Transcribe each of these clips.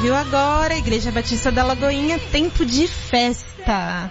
ouviu agora, Igreja Batista da Lagoinha, Tempo de Festa.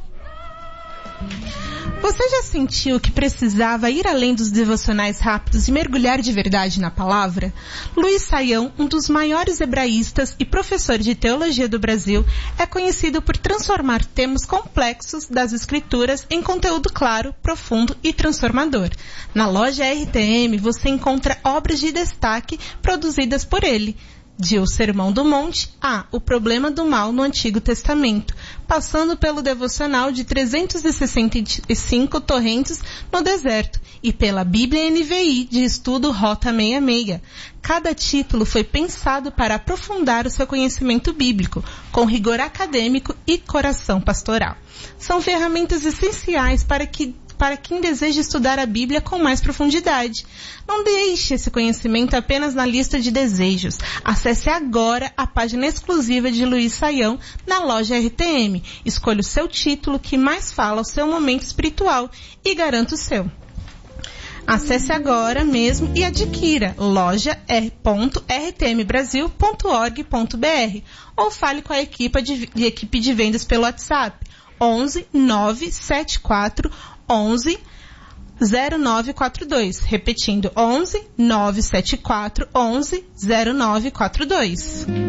Você já sentiu que precisava ir além dos devocionais rápidos e mergulhar de verdade na palavra? Luiz Saião, um dos maiores hebraístas e professor de teologia do Brasil, é conhecido por transformar temas complexos das escrituras em conteúdo claro, profundo e transformador. Na loja RTM você encontra obras de destaque produzidas por ele, de O Sermão do Monte a O Problema do Mal no Antigo Testamento, passando pelo devocional de 365 torrentes no deserto e pela Bíblia NVI de estudo Rota 66. Cada título foi pensado para aprofundar o seu conhecimento bíblico, com rigor acadêmico e coração pastoral. São ferramentas essenciais para quem deseja estudar a Bíblia com mais profundidade. Não deixe esse conhecimento apenas na lista de desejos. Acesse agora a página exclusiva de Luiz Saião na loja RTM. Escolha o seu título que mais fala ao seu momento espiritual e garanta o seu. Acesse agora mesmo e adquira loja.rtmbrasil.org.br ou fale com a equipe de vendas pelo WhatsApp 11 974 11 0942. Repetindo, 11 974 11 0942.